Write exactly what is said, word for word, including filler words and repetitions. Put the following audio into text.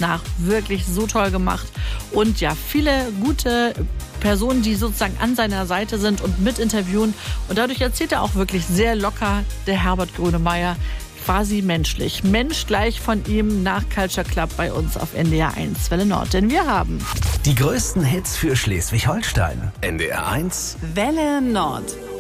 nach. Wirklich so toll gemacht. Und ja, viele gute Personen, die sozusagen an seiner Seite sind und mit interviewen. Und dadurch erzählt er auch wirklich sehr locker, der Herbert Grönemeyer, quasi menschlich. Mensch gleich von ihm nach Culture Club bei uns auf N D R eins Welle Nord. Denn wir haben die größten Hits für Schleswig-Holstein. N D R eins Welle Nord.